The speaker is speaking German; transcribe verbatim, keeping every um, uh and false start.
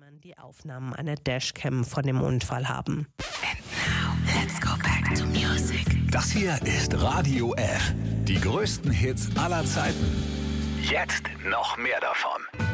man die Aufnahmen einer Dashcam von dem Unfall haben. And now, let's go back to music. Das hier ist Radio F. Die größten Hits aller Zeiten. Jetzt noch mehr davon.